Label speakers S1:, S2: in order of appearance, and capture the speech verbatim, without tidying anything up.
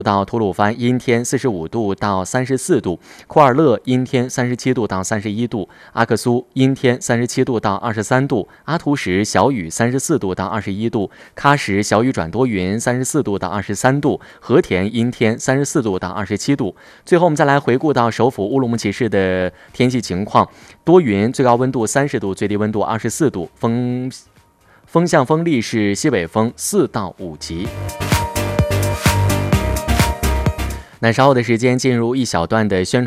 S1: 到吐鲁番阴天四十五度到三十四度，库尔勒阴天三十七度到三十一度，阿克苏阴天三十七度到二十三度，阿图什小雨三十四度到二十一度，喀什小雨转多云三十四度到二十三度，和田阴天三十四度到二十七度。最后我们再来回顾到首府乌鲁木齐市的天气情况，多云，最高温度三十度，最低温度二十四度，风风向风力是西北风四到五级。那稍后的时间进入一小段的宣传。